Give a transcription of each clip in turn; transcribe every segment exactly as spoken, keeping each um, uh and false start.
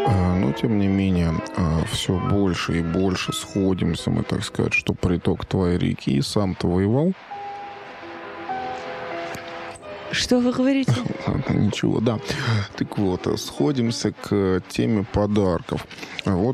А, но, тем не менее, все больше и больше сходимся мы, так сказать, что приток твоей реки сам-то воевал. Что вы говорите? Ничего, да. Так вот, сходимся к теме подарков. Вот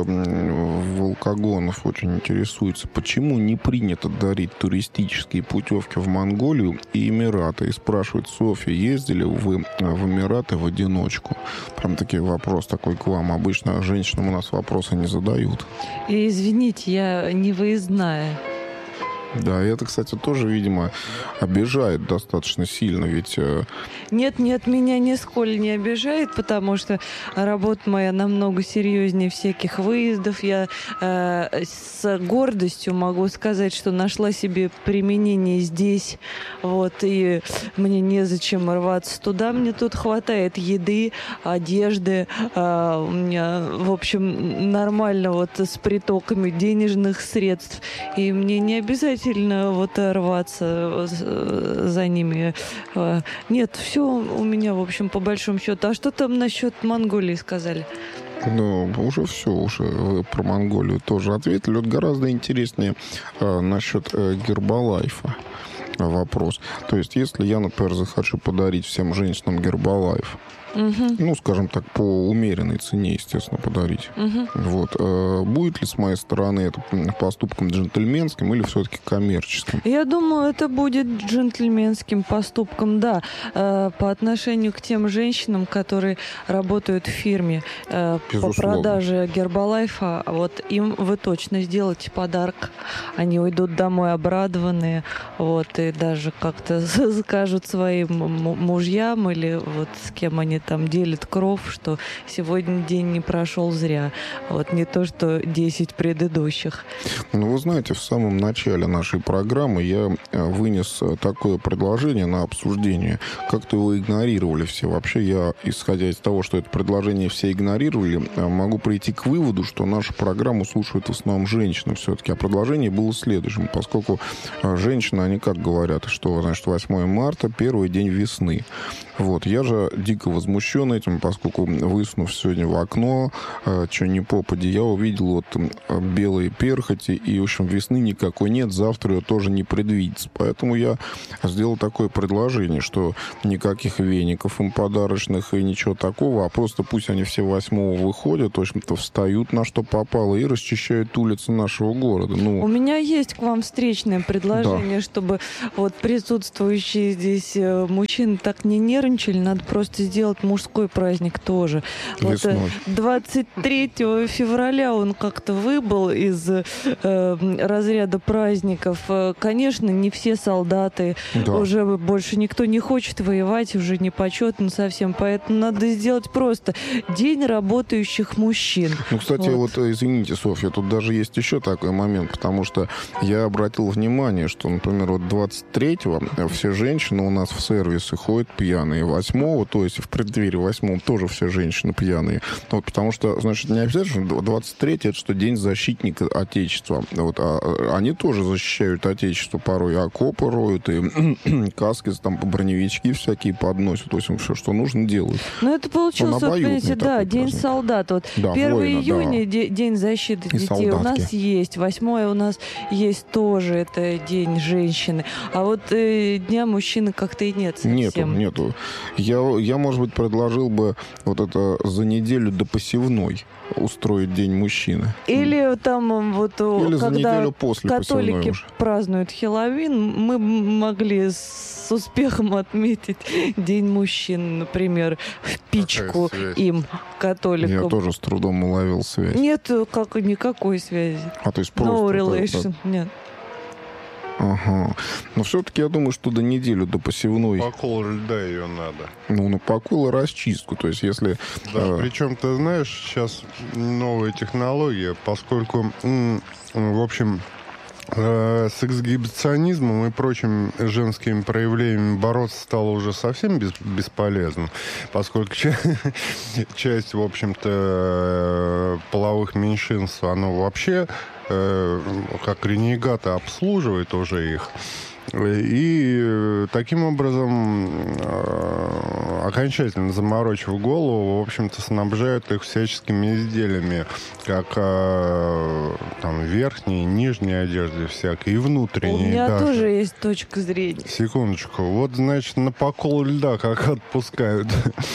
э, Волкогонов очень интересуется, почему не принято дарить туристические путевки в Монголию и Эмираты. И спрашивает: Софья, ездили вы в Эмираты в одиночку? Прям такой вопрос такой к вам. Обычно женщинам у нас вопросы не задают. И, извините, я не выездная. Да, и это, кстати, тоже, видимо, обижает достаточно сильно, ведь... Нет, нет, меня нисколько не обижает, потому что работа моя намного серьезнее всяких выездов. Я э, с гордостью могу сказать, что нашла себе применение здесь, вот, и мне незачем рваться туда. Мне тут хватает еды, одежды, э, у меня, в общем, нормально вот с притоками денежных средств, и мне не обязательно вот рваться за ними. Нет, все у меня, в общем, по большому счету. А что там насчет Монголии сказали? Ну, уже все, уже вы про Монголию тоже ответили. Вот гораздо интереснее э, насчет э, Гербалайфа вопрос. То есть, если я, например, захочу подарить всем женщинам Гербалайф, угу. ну, скажем так, по умеренной цене, естественно, подарить. Угу. Вот. Э, будет ли с моей стороны это поступком джентльменским или все-таки коммерческим? Я думаю, это будет джентльменским поступком, да. Э, по отношению к тем женщинам, которые работают в фирме э, по продаже Гербалайфа, вот им вы точно сделаете подарок. Они уйдут домой обрадованные, вот, и даже как-то скажут своим мужьям или вот с кем они там делят кров, что сегодня день не прошел зря. Вот не то, что десять предыдущих. Ну, вы знаете, в самом начале нашей программы я вынес такое предложение на обсуждение. Как-то его игнорировали все. Вообще, я, исходя из того, что это предложение все игнорировали, могу прийти к выводу, что нашу программу слушают в основном женщины все-таки. А предложение было следующим. Поскольку женщины, они как говорят, что, значит, восьмое марта, первый день весны. Вот. Я же дико возмущен этим, поскольку, высунув сегодня в окно, э, что ни попади, я увидел вот э, белые перхоти, и, в общем, весны никакой нет, завтра ее тоже не предвидится. Поэтому я сделал такое предложение, что никаких веников им подарочных и ничего такого, а просто пусть они все восьмого выходят, в общем-то, встают на что попало и расчищают улицы нашего города. Ну, у меня есть к вам встречное предложение, да. Чтобы вот присутствующие здесь мужчины так не нервничали, надо просто сделать мужской праздник тоже. Вот двадцать третьего февраля он как-то выбыл из э, разряда праздников. Конечно, не все солдаты, да. Уже больше никто не хочет воевать, уже не почетно совсем, поэтому надо сделать просто День работающих мужчин. Ну, кстати, вот, вот извините, Софья, тут даже есть еще такой момент, потому что я обратил внимание, что, например, вот двадцать третьего все женщины у нас в сервисы ходят пьяные, восьмого, то есть в преддверии восьмого тоже все женщины пьяные. Вот, потому что, значит, не обязательно двадцать третье это что день защитника Отечества. Вот, а они тоже защищают Отечество порой. Окопы роют, и каски, там, броневички всякие подносят. То есть все, что нужно, делают. Ну, это получилось, вот, понимаете, да, День праздник. Солдата. Вот да, первого июня, да. День защиты и детей солдатки. У нас есть. восьмое у нас есть тоже, это День женщины. А вот э, Дня мужчины как-то и нет совсем. Нету, нету. Я, я, может быть, предложил бы вот это за неделю до посевной устроить День мужчины. Или там вот Или когда после католики празднуют Хэллоуин, мы могли с успехом отметить День мужчин, например, в пичку им, католикам. Я тоже с трудом уловил связь. Нет, как, никакой связи. А, то есть просто... No relation, это... нет. Ага. Но все-таки я думаю, что до недели, до посевной... Покол льда ее надо. Ну, на покол и расчистку. То есть, если... Да, э... причем, ты знаешь, сейчас новая технология, поскольку, в общем, э, с эксгибиционизмом и прочими женскими проявлениями бороться стало уже совсем без, бесполезно, поскольку часть, часть, в общем-то, половых меньшинств, оно вообще... как ренегаты обслуживает уже их. И таким образом, окончательно заморочив голову, в общем-то, снабжают их всяческими изделиями, как там верхние, нижние одежды всякие, и внутренние. У меня даже. тоже есть точка зрения. Секундочку. Вот, значит, на покол льда как отпускают.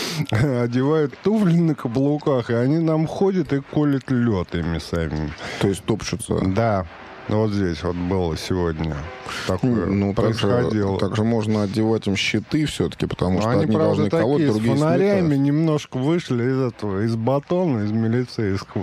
Одевают туфли на каблуках, и они нам ходят и колят лед ими сами. То есть топчутся. Да. Вот здесь вот было сегодня. Такое ну, происходило. Также, также можно одевать им щиты все-таки, потому что они, одни правда, должны колоть, такие, другие с фонарями сметают. немножко вышли из этого, из батона, из милицейского.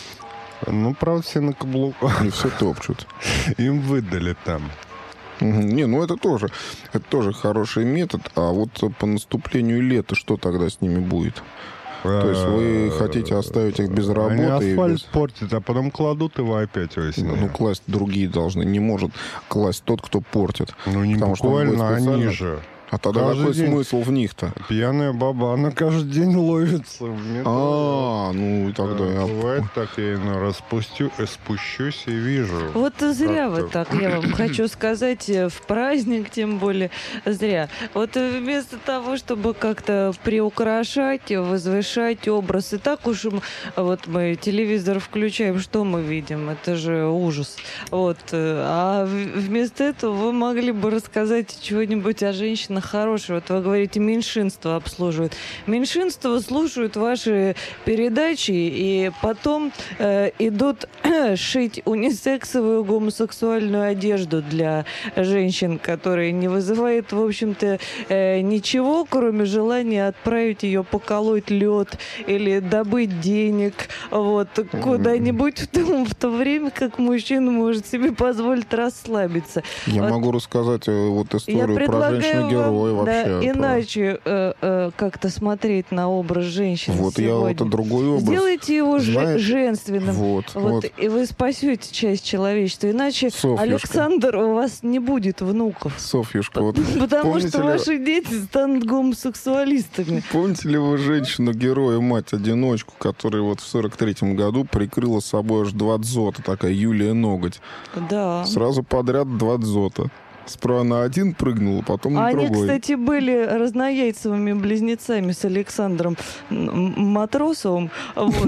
Ну, правда, все на каблуках. И все топчут. Им выдали там. Не, ну это тоже, это тоже хороший метод. А вот по наступлению лета что тогда с ними будет? То есть вы хотите оставить их без работы? Они асфальт без... портят, а потом кладут его опять осенью. Ну, класть другие должны. Не может класть тот, кто портит. Ну, не Потому буквально, что он будет они специально... же. А тогда Каждый какой день. смысл в них-то? Пьяная баба, она каждый день ловится в метро. А, ну и тогда Да, я... бывает так, я ну, распустю, э, спущусь и вижу. Вот зря Как-то. вы так, я вам хочу сказать, в праздник тем более зря. Вот вместо того, чтобы как-то приукрашать, возвышать образ, и так уж м, вот мы телевизор включаем, что мы видим? Это же ужас. Вот. А в- вместо этого вы могли бы рассказать чего-нибудь о женщинах хорошего. Вот вы говорите, меньшинство обслуживают. Меньшинство слушают ваши передачи и потом э, идут шить унисексовую гомосексуальную одежду для женщин, которая не вызывает, в общем-то, э, ничего, кроме желания отправить ее поколоть лед или добыть денег вот, куда-нибудь в то, в то время, как мужчина может себе позволить расслабиться. Я Вот. могу рассказать э, вот Я историю про предлагаю женщину-героя вам, вообще. да, про- иначе э, э, как-то смотреть на образ женщины Вот я сегодня. вот другой образ. Сделайте его же- Знаешь, женственным. Вот, Вот, вот. и вы спасете часть человечества. Иначе, Софьюшка. Александр, у вас не будет внуков. Софьюшка, вот Потому помните что ли- ваши дети станут гомосексуалистами. Помните ли вы женщину-героя, мать-одиночку, которая вот в сорок третьем году прикрыла собой аж два дзота, такая Юлия Ноготь. Да. Сразу подряд два дзота. Справа на один прыгнула, потом на Они, другой. кстати, были разнояйцевыми близнецами с Александром М- Матросовым. Вот.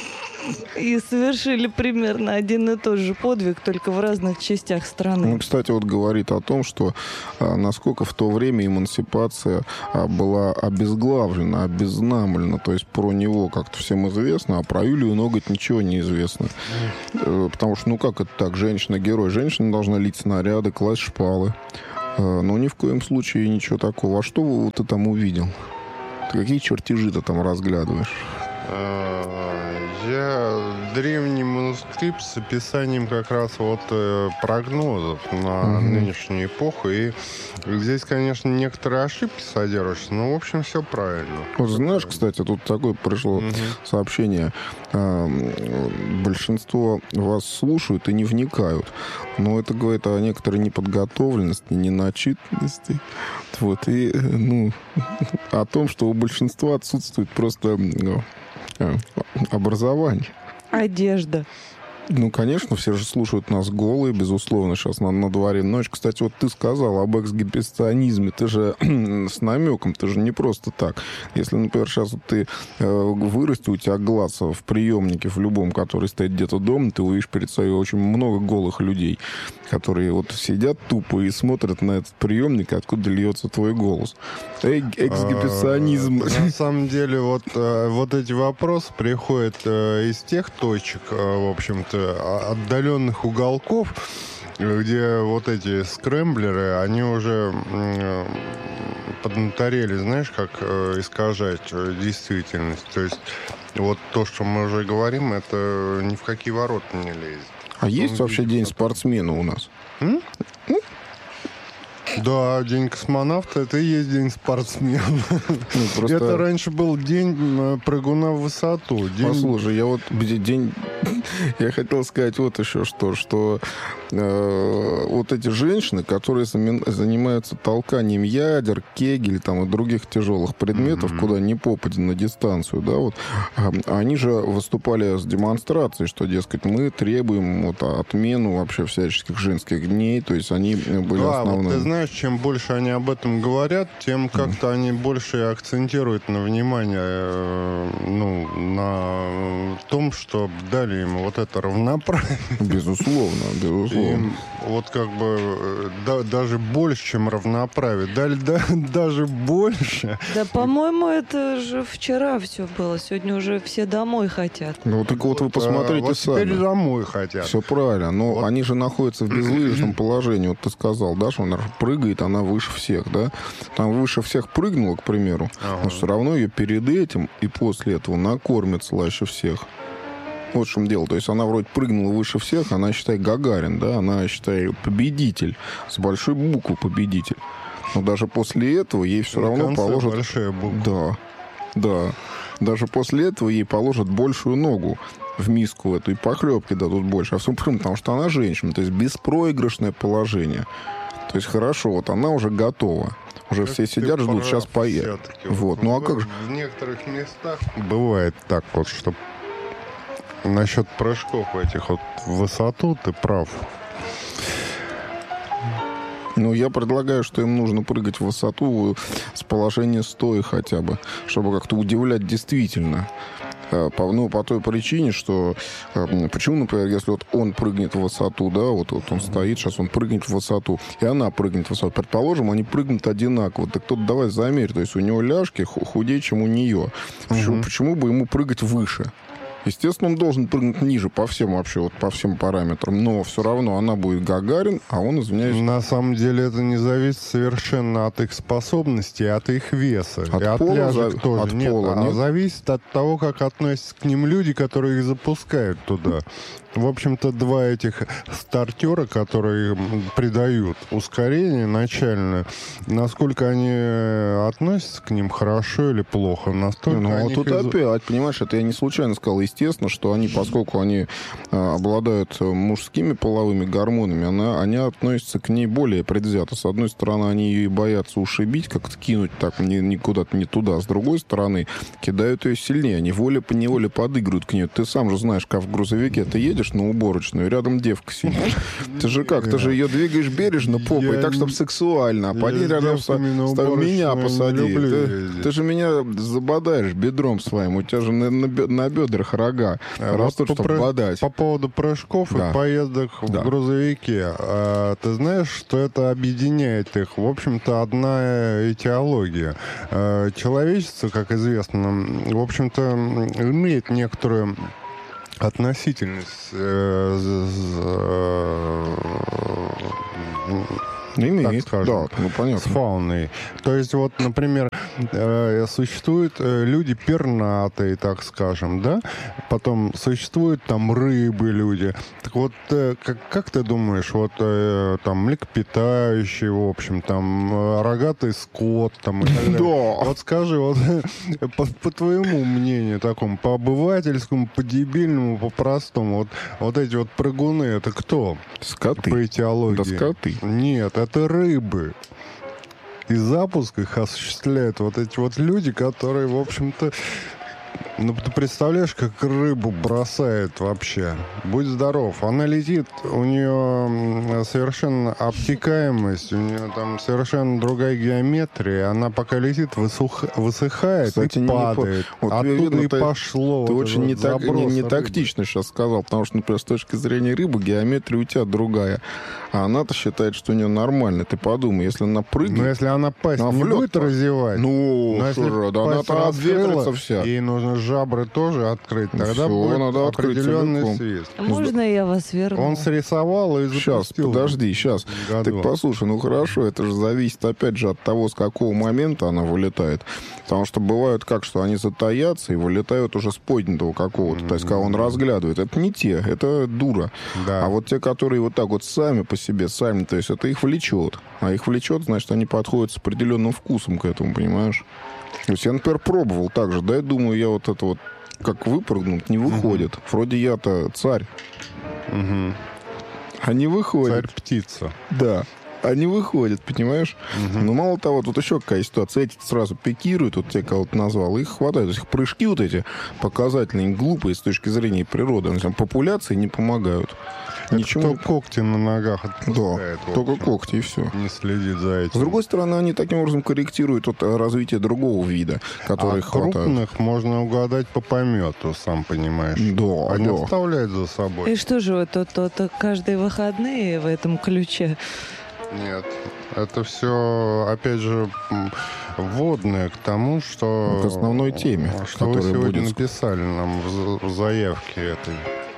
И совершили примерно один и тот же подвиг, только в разных частях Ну, страны. кстати, вот говорит о том, что а, насколько в то время эмансипация а, была обезглавлена, обезнамлена. То есть про него как-то всем известно, а про Юлию Ноготь ничего не известно. Э, Потому что, ну как это так, женщина-герой? Женщина должна лить снаряды, класть шпалы. Э, Но ни в коем случае ничего такого. А что вы- ты там увидел? Ты какие чертежи ты там разглядываешь? Я древний манускрипт с описанием как раз вот э, прогнозов на Мгм. нынешнюю эпоху. И здесь, конечно, некоторые ошибки содержатся, но, в общем, все правильно. Вот знаешь, кстати, тут такое пришло Мгм. сообщение. А, м, Большинство вас слушают и не вникают. Но это говорит о некоторой неподготовленности, неначитанности. Вот. И, э, ну, о том, что у большинства отсутствует просто ну, э, образование. Одежда. Ну, конечно, все же слушают нас голые, безусловно, сейчас на, на дворе ночь. Кстати, вот ты сказал об эксгибиционизме, ты же с намеком, ты же не просто так. Если, например, сейчас вот ты э, вырасти, у тебя глаз в приемнике в любом, который стоит где-то дома, ты увидишь перед собой очень много голых людей, которые вот сидят тупо и смотрят на этот приемник, откуда льется твой голос. Эй, эксгибиционизм. А, На самом деле, вот, э, вот эти вопросы приходят э, из тех точек, э, в общем-то, о- отдаленных уголков, э, где вот эти скрэмблеры, они уже м, поднаторели, знаешь, как э, искажать э, действительность. То есть вот то, что мы уже говорим, это ни в какие ворота не лезет. А есть Он вообще видит день потом. спортсмена у нас? М? Да, день космонавта — это и есть день спортсмена. Ну, просто... Это раньше был день э, прыгуна в высоту. День... Послушай, я вот где- день Я хотел сказать вот еще что, что э, вот эти женщины, которые занимаются толканием ядер, кегель там, и других тяжелых предметов, mm-hmm. куда ни попади на дистанцию, да, вот, они же выступали с демонстрацией, что, дескать, мы требуем вот, отмену вообще всяческих женских дней, то есть они были да, основными. Вот ты знаешь, чем больше они об этом говорят, тем как-то mm-hmm. они больше акцентируют на внимание, э, ну, на том, что дали им вот это равноправие. Безусловно, безусловно. Им вот как бы да, даже больше, чем равноправие. Дали да, даже больше. Да, по-моему, это же вчера все было. Сегодня уже все домой хотят. Ну, так вот, вот вы посмотрите а, вот сами. Теперь домой хотят. Все правильно. Но вот. Они же находятся в безвыигрышном положении. Вот ты сказал, да, что она прыгает, она выше всех, да? Там выше всех прыгнула, к примеру, ага. но все равно ее перед этим и после этого накормят слаще всех. Вот в чем дело. То есть она вроде прыгнула выше всех, она, считай, Гагарин, да, она, считай, победитель, с большой буквы победитель. Но даже после этого ей все На равно положат... большая буква. Да, да. Даже после этого ей положат большую ногу в миску эту, и похлебки дадут больше. А все потому, что она женщина. То есть беспроигрышное положение. То есть хорошо, вот она уже готова. Уже как все сидят, ждут, сейчас поедет. Вот. Ну а как же? В некоторых местах бывает так вот, что насчет прыжков этих вот в высоту ты прав. Ну, я предлагаю, что им нужно прыгать в высоту с положения стоя хотя бы, чтобы как-то удивлять действительно. По, ну, по той причине, что... Почему, например, если вот он прыгнет в высоту, да, вот, вот он стоит, сейчас он прыгнет в высоту, и она прыгнет в высоту. Предположим, они прыгнут одинаково. Так кто-то давай замерь. То есть у него ляжки худее, чем у нее. Почему, угу. почему бы ему прыгать выше? Естественно, он должен прыгнуть ниже по всем вообще, вот по всем параметрам, но все равно она будет Гагарин, а он, извиняюсь... На самом деле это не зависит совершенно от их способностей, от их веса. От и от пола, ляжек за... тоже. От нет, пола, а нет? зависит от того, как относятся к ним люди, которые их запускают туда. В общем-то, два этих стартера, которые придают ускорение начальное, насколько они относятся к ним хорошо или плохо, настолько Ну, а они тут из... опять, понимаешь, это я не случайно сказал. Естественно, что они, поскольку они а, обладают мужскими половыми гормонами, она, они относятся к ней более предвзято. С одной стороны, они ее и боятся ушибить, как-то кинуть так ни, ни куда-то не туда. С другой стороны, кидают ее сильнее. Они волей-поневоле подыгрывают к ней. Ты сам же знаешь, как в грузовике ты едешь на уборочную, рядом девка сидит. Ты же как? Ты же ее двигаешь бережно попой, так, чтобы сексуально. А поди рядом с меня посади. Ты, ты же меня забодаешь бедром своим. У тебя же на, на, на бедрах рога. А растут, вот чтобы по, бодать. По поводу прыжков да. и поездок да. в грузовике. А, ты знаешь, что это объединяет их? В общем-то, одна этиология. А, человечество, как известно, в общем-то, имеет некоторую относительность э, имеет, так скажем, да, ну, понятно. с фауной. То есть вот, например, э, существуют э, люди пернатые, так скажем, да? Потом существуют там рыбы люди. Так вот, э, как, как ты думаешь, вот э, там млекопитающие, в общем, там э, рогатый скот, там и так далее. Да. Вот скажи, вот по, по твоему мнению такому, по обывательскому, по дебильному, по простому, вот, вот эти вот прыгуны, это кто? Скоты. По этиологии. Да, скоты. Нет, это рыбы. И запуск их осуществляют вот эти вот люди, которые, в общем-то... Ну, ты представляешь, как рыбу бросает вообще? Будь здоров. Она летит, у нее совершенно обтекаемость, у нее там совершенно другая геометрия. Она пока летит, высух... высыхает. Кстати, и падает. Не... Вот, оттуда видно, и ты, пошло. Ты вот очень не, так, не, не рыбы. тактично сейчас сказал, потому что, например, с точки зрения рыбы геометрия у тебя другая. А она-то считает, что у нее нормально. Ты подумай, если она прыгнет... Ну, если она пасть она не будет разевать... Ну, но что же, да она-то обветрится вся. Ей нужно жабры тоже открыть. Тогда все, будет надо определенный свист. Можно я вас верну? Он срисовал и запустил. Сейчас, подожди, сейчас. Году. Так послушай, ну хорошо, это же зависит опять же от того, с какого момента она вылетает. Потому что бывают как, что они затаятся и вылетают уже с поднятого какого-то. Mm-hmm. То есть, когда он разглядывает. Это не те, это дура. Да. А вот те, которые вот так вот сами по себе, сами, то есть это их влечет. А их влечет, значит, они подходят с определенным вкусом к этому, понимаешь? То есть я, например, пробовал так же, да, я думаю, я вот это вот как выпрыгнут, не выходят. Угу. Вроде я-то царь. Угу. Они выходят. Царь-птица. Да. Они выходят, понимаешь? Угу. Но мало того, тут еще какая ситуация. Эти сразу пикируют, вот те, кого ты назвал, их хватает. То есть их прыжки вот эти показательные, глупые с точки зрения природы. Они популяции не помогают. Это Ничего. кто когти на ногах отпускает. Да, только когти, и все. Не следит за этим. С другой стороны, они таким образом корректируют вот развитие другого вида, который а хватает. крупных можно угадать по помету, сам понимаешь. Да, они да. оставляют за собой. И что же вы тут, тут каждые выходные в этом ключе? Нет, это все, опять же, вводное к тому, что... К основной теме, что вы сегодня будет... написали нам в, в заявке этой.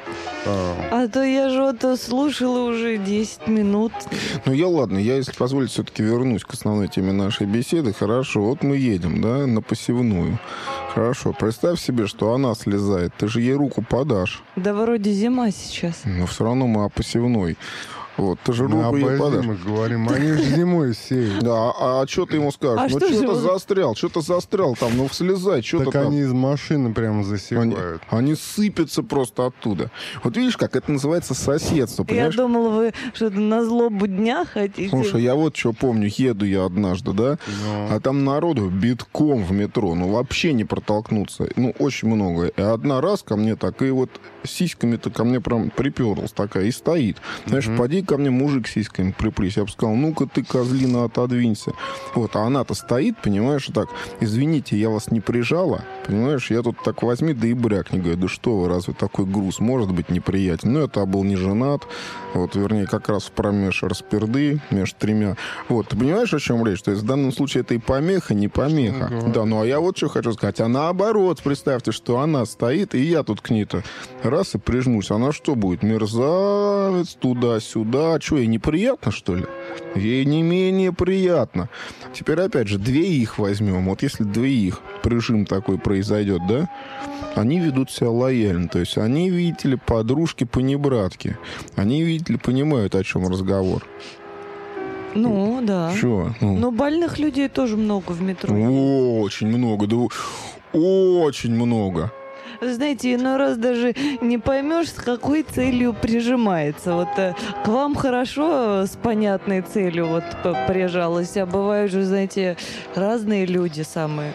А то я же вот слушала уже десять минут. Ну, я ладно, я, если позволить, все-таки вернусь к основной теме нашей беседы. Хорошо, вот мы едем, да, на посевную. Хорошо, представь себе, что она слезает. Ты же ей руку подашь. Да вроде зима сейчас. Но все равно мы о посевной. Вот, ты же Мы руку ей подашь. Мы говорим, они же зимой сеют. Да, а, а что ты ему скажешь? А ну, что что-то же... застрял, что-то застрял там, ну, слезай, что-то так там. они из машины прямо засевают. Они, они сыпятся просто оттуда. Вот видишь, как это называется соседство, понимаешь? Я думала, вы что-то на злобу дня хотите. Слушай, я вот что помню, еду я однажды, да, Но... а там народу битком в метро, ну, вообще не протолкнуться, ну, очень много. И одна раз ко мне так, и вот сиськами-то ко мне прям приперлась такая, и стоит. Знаешь, mm-hmm. поди ко мне мужик с сиськами приплись. Я бы сказал, ну-ка ты, козлина, отодвинься. Вот, а она-то стоит, понимаешь, так, извините, я вас не прижала, понимаешь, я тут так возьми, да и брякни. Говорю, да что вы, разве такой груз может быть неприятен? Ну, это был не женат, вот, вернее, как раз в промеж расперды между тремя. Вот, ты понимаешь, о чем речь? То есть в данном случае это и помеха, не помеха. Mm-hmm. Да, ну, а я вот что хочу сказать. А наоборот, представьте, что она стоит, и я тут к ней-то раз и прижмусь. Она что будет? Мерзавец, туда-сюда. Что, ей неприятно, что ли? Ей не менее приятно. Теперь, опять же, двоих возьмем. Вот если двоих прижим такой произойдет, да, они ведут себя лояльно. То есть они, видите ли, подружки-понебратки. Они, видите ли, понимают, о чем разговор. Ну, да. Чего? Ну. Но больных людей тоже много в метро. Очень много, да очень много. Знаете, иной раз даже не поймешь, с какой целью прижимается. Вот э, к вам хорошо с понятной целью вот прижалась, а бывают же, знаете, разные люди самые.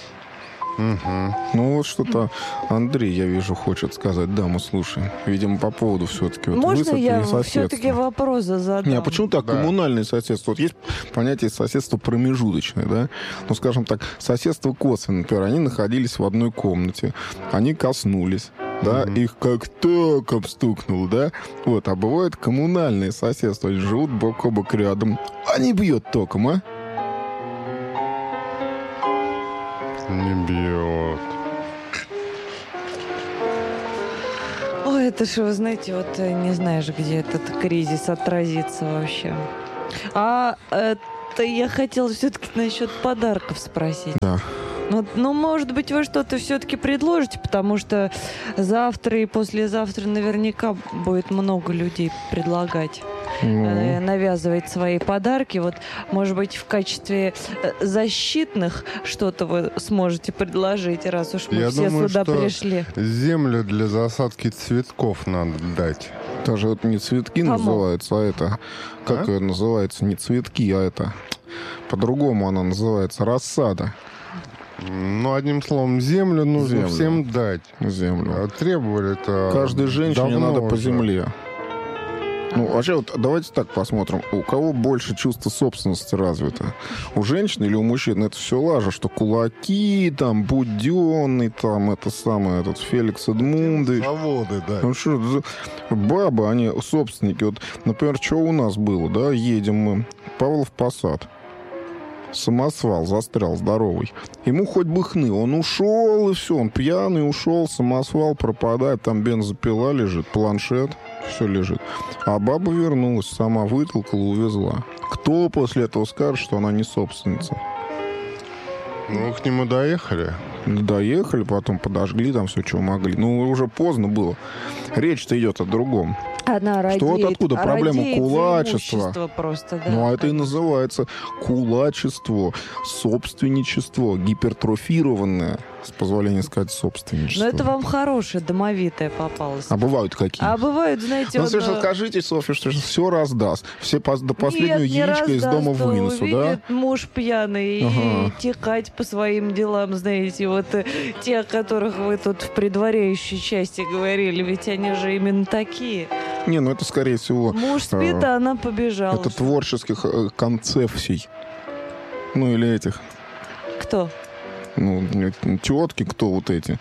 Угу. Ну, вот что-то Андрей, я вижу, хочет сказать. Да, мы слушаем. Видимо, по поводу все-таки вот можно я соседства. все-таки вопрос задам? Не, а почему так? Да. Коммунальное соседство. Вот есть понятие соседства промежуточное, да? Ну, скажем так, соседство косвенное. Например, они находились в одной комнате. Они коснулись. Да, mm-hmm. их как током стукнуло, да? Вот, а бывает коммунальное соседство. Они живут бок о бок рядом. А не бьет током, а? Не бьет. Ой, это же, вы знаете, вот не знаешь, где этот кризис отразится вообще. А это я хотела все-таки насчет подарков спросить. Да. Ну, ну, может быть, вы что-то все-таки предложите, потому что завтра и послезавтра наверняка будет много людей предлагать. Mm-hmm. навязывать свои подарки. Вот, может быть, в качестве защитных что-то вы сможете предложить, раз уж мы Я все думаю, сюда что пришли. Землю для засадки цветков надо дать. Даже это не цветки Кому? называется, а это... Как а? ее называется? Не цветки, а это... По-другому она называется. Рассада. Ну, одним словом, землю нужно землю. всем дать. Землю. А требовали это каждой женщине надо уже. по земле. Ну, вообще, вот давайте так посмотрим. У кого больше чувство собственности развито? У женщин или у мужчин? Это все лажа, что кулаки, там, Буденный, там, это самое, этот Феликс Эдмундович. Заводы, да. Ну, что, бабы, они собственники. Вот, например, что у нас было, да? Едем мы. Павлов Посад. Самосвал застрял здоровый. Ему хоть бы хны. Он ушел, и все. Он пьяный ушел, самосвал пропадает. Там бензопила лежит, планшет. Все лежит. А баба вернулась, сама вытолкала, увезла. Кто после этого скажет, что она не собственница? Ну, к нему доехали. Доехали, потом подожгли там все, что могли. Ну, уже поздно было. Речь-то идет о другом. Она радеет, что вот откуда проблема радеет кулачества. Просто, да, ну, а это и конечно. называется кулачество, собственничество, гипертрофированное, с позволения сказать, собственничество. Но это вам хорошее, домовитое попалось. А бывают какие? А бывают, знаете, Ну, он... слушай, скажите, Софья, что все раздаст. Все пос- до последнего Нет, не яичка из раздаст, дома что вынесу, да? увидит муж пьяный Ага. и текать по своим делам, знаете, вот э, те, о которых вы тут в предваряющей части говорили, ведь они же именно такие. Не, ну это, скорее всего, Муж спит, э, а она побежала. это творческих э, концепций. Ну, или этих, Кто? ну, тетки, кто вот эти.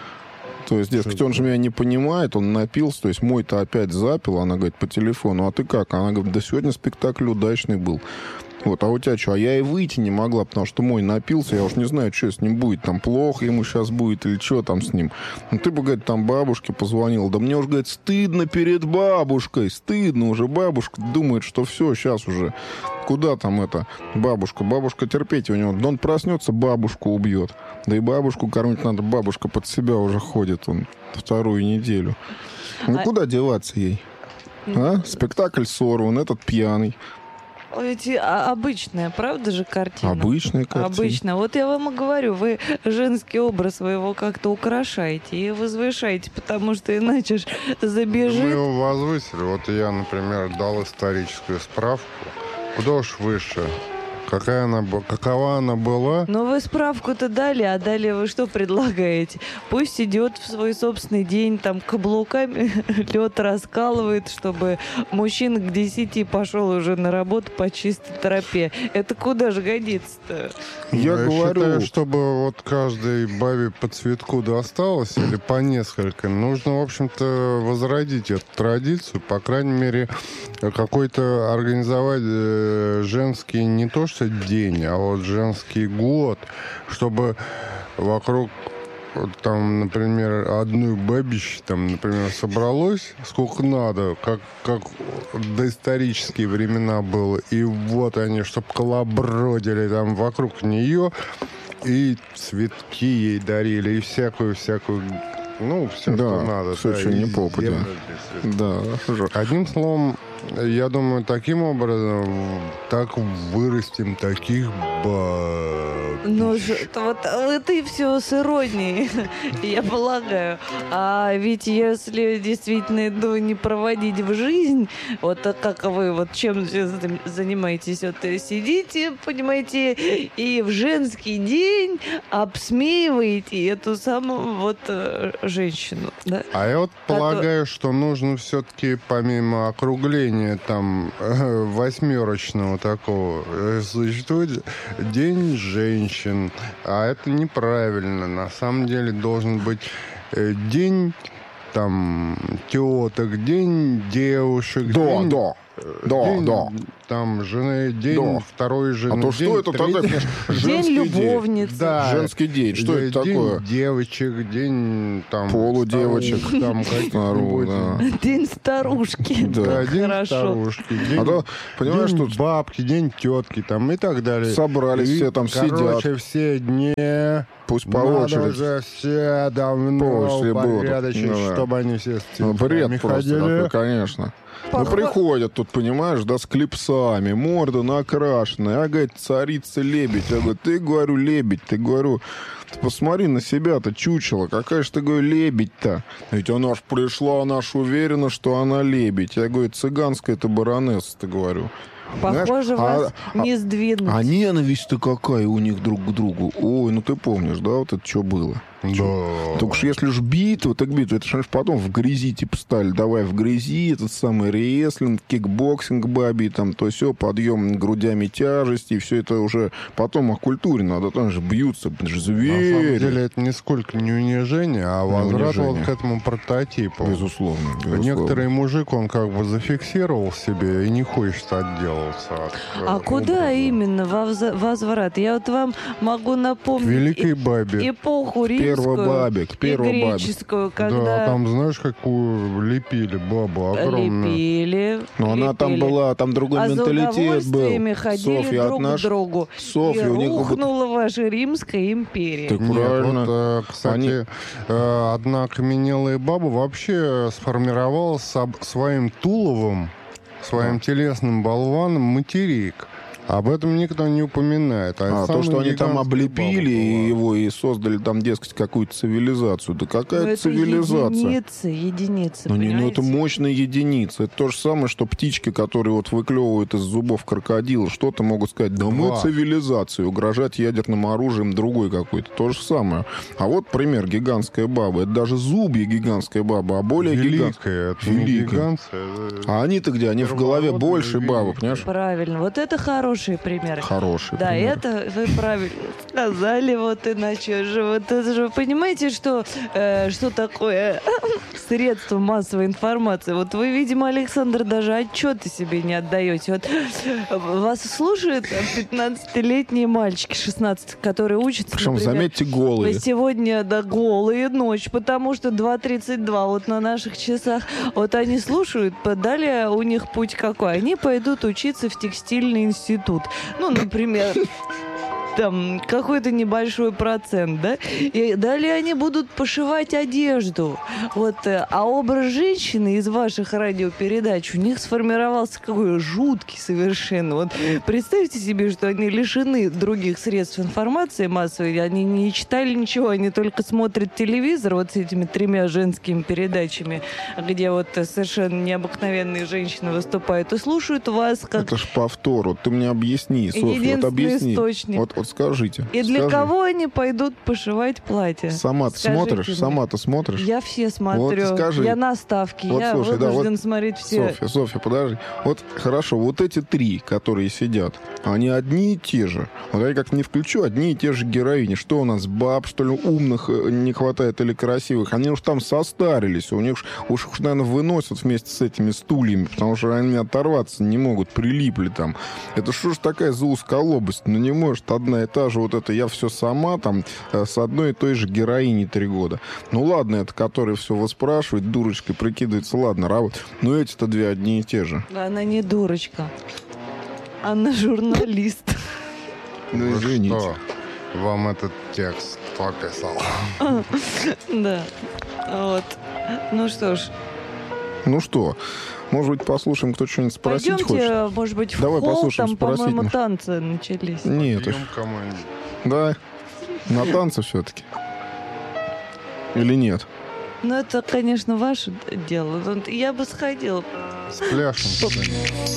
То есть, дескать, он же меня не понимает, он напился, то есть мой-то опять запил, она говорит по телефону, а ты как? Она говорит, да сегодня спектакль удачный был. Вот, а у тебя что? А я и выйти не могла, потому что мой напился, я уж не знаю, что с ним будет, там плохо ему сейчас будет или что там с ним. Ну ты бы, говорит, там бабушке позвонил. Да мне уже, говорит, стыдно перед бабушкой, стыдно уже. Бабушка думает, что все, сейчас уже. Куда там это бабушка? Бабушка терпеть у него. Да он проснется, бабушку убьет. Да и бабушку кормить надо, бабушка под себя уже ходит он вторую неделю. Ну А- куда деваться ей? А? Спектакль сорван, этот пьяный. Эти а, обычная, правда же, картина? Обычная картина. Обычно. Вот я вам и говорю, вы женский образ вы его как-то украшаете и возвышаете, потому что иначе ж Мы забежит. его возвысили. Вот я, например, дал историческую справку. Куда уж выше. Какая она, бу- какова она была? Но вы справку-то дали, а далее вы что предлагаете? Пусть идет в свой собственный день, там каблуками лед раскалывает, чтобы мужчина к десяти пошел уже на работу по чистой тропе. Это куда же годится-то? Я Ну, говорю, считаю, чтобы вот каждой бабе по цветку досталось, или по несколько, нужно, в общем-то, возродить эту традицию, по крайней мере, какой-то организовать э, женский не то что день, а вот женский год, чтобы вокруг вот там, например, одной бабищи, там, например, собралось сколько надо, как, как в доисторические времена было, и вот они, чтобы колобродили там вокруг нее, и цветки ей дарили, и всякую-всякую, ну, все, Да, что надо. всё, да, чё и не попадя. землю здесь. да, жо- Одним словом, я думаю, таким образом так вырастим таких баб. Ну, ж- это вот это и все с иронией, я полагаю. А ведь если действительно ну, не проводить в жизнь, вот а как вы, вот чем сейчас этим занимаетесь, вот э, сидите, понимаете, и в женский день обсмеиваете эту самую вот э, женщину, да? А я вот полагаю, что нужно все-таки помимо округления там э, восьмерочного такого э, существует День женщин. А это неправильно. На самом деле должен быть э, день там теток, день девушек, Да, день, да, да, день, да. там жены, день Да. второй жены. А то день что это третий- такое? День Женский день. любовницы. Да. Женский день. Что День это такое? девочек, день там Полудевочек. старух, там каких-нибудь. Здорово, да. День старушки. Да. Да, день Хорошо. старушки, день, А то, понимаешь, день тут бабки, день тетки там и так далее. собрались, И, все там короче, сидят. все дни Пусть по надо очереди. уже все давно После будут. порядочить, Ну да. чтобы они все с Ну, бред цветами просто ходили. такой, конечно. Ну, Похо- приходят тут, понимаешь, да, с клипсами, морда накрашенная. Я, говорит, царица лебедь. Я говорю, ты, говорю, лебедь. Ты, говорю, ты посмотри на себя-то, чучело. Какая же ты, говорю, лебедь-то? Ведь она ж пришла, она ж уверена, что она лебедь. Я говорю, цыганская ты баронесса, ты, говорю. Похоже, Знаешь, вас а- не сдвинуть. А ненависть-то какая у них друг к другу. Ой, ну ты помнишь, да, вот это что было? Да. Только уж если ж битва, так битва. Это же потом в грязи типа стали. Давай в грязи, этот самый рестлинг, кикбоксинг баби, там то все, подъем грудями тяжести. И все это уже потом о культуре надо. Там же бьются, это же На самом звери. деле это нисколько не унижение, а возврат унижение. вот к этому прототипу. Безусловно, безусловно. Некоторый мужик, он как бы зафиксировал себе и не хочет отделаться от А э, куда образа. именно во вза- возврат? Я вот вам могу К напомнить великой и- бабе. эпоху Первый первой бабе, к первой и бабе. греческую, Да, когда там знаешь, какую лепили бабу огромную. лепили. Но она там лепили. была, там другой А за менталитет был. удовольствиями ходили Софья, друг от наш- к другу. Софья, и у них рухнула ваша Римская империя. Так Нет, правильно. вот, э, кстати, Они- э, одна окаменелая баба вообще сформировала соб- своим туловом, своим телесным болваном материк. Об этом никто не упоминает. А, то, самые что они там гигантские облепили бабы была. его и создали там, дескать, какую-то цивилизацию. Да какая Но это цивилизация? единицы, единицы, Ну, не, ну понимаете? это мощная единица. Это то же самое, что птички, которые вот выклевывают из зубов крокодила, что-то могут сказать, да мы Два. цивилизация, угрожать ядерным оружием другой какой-то. То же самое. А вот пример, гигантская баба. Это даже зубья гигантская баба, а более гигантская. Великая, это не Великая. гигантская. это- А они-то где? Они в голове Первобытные больше бабы, великие. понимаешь? Правильно. Вот это хорошие примеры. Хорошие Да, примеры. это вы правильно сказали, вот иначе же. Вот это же вы понимаете, что, э, что такое средство массовой информации? Вот вы, видимо, Александр, даже отчеты себе не отдаете. Вот вас слушают пятнадцатилетние мальчики, шестнадцать, которые учатся, Причем, например, заметьте, голые. вы сегодня, да, голые ночь, потому что два тридцать два вот на наших часах. Вот они слушают, далее у них путь какой? Они пойдут учиться в текстильный институт. Ну, например, там какой-то небольшой процент, да? И далее они будут пошивать одежду. Вот, э, а образ женщины из ваших радиопередач у них сформировался какой жуткий совершенно. Вот представьте себе, что они лишены других средств информации массовой, они не читали ничего, они только смотрят телевизор вот с этими тремя женскими передачами, где вот э, совершенно необыкновенные женщины выступают, и слушают вас как Это ж повтор. Ты мне объясни, Софья, вот единственный объясни. источник. Вот, вот скажите. И для скажи. кого они пойдут пошивать платье? Сама-то Скажите смотришь? мне. Сама-то смотришь? Я все смотрю. Вот скажи. Я на ставке. Вот я слушай, да, вынужден вот смотреть все. Софья, Софья, подожди. Вот хорошо, вот эти три, которые сидят, они одни и те же. Вот я как не включу, одни и те же героини. Что у нас, баб, что ли, умных э, не хватает или красивых? Они уж там состарились, у них уж, уж, уж, наверное, выносят вместе с этими стульями, потому что они оторваться не могут, прилипли там. Это что ж такая за узколобость? Ну не может одна и та же вот это «я все сама» там э, с одной и той же героиней три года. Ну ладно, это который все выспрашивает, дурочкой прикидывается, ладно, работа. Но эти-то две одни и те же. Она не дурочка. Она журналист. Ну, Вот извините. что вам этот текст пописал? Да. Вот. Ну что ж, Ну что, может быть, послушаем, кто что-нибудь спросить хочет? пойдемте, может быть, в Давай холл, послушаем, там, спросить по-моему, может. танцы начались. Нет, уж. Пьем кому-нибудь. Да, на танцы все-таки. Или нет? Ну, это, конечно, ваше дело. Я бы сходила. С пляшем.